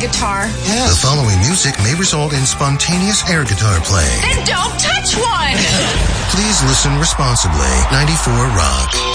guitar? Yes. The following music may result in spontaneous air guitar playing. Then don't touch one! Please listen responsibly. 94 Rock.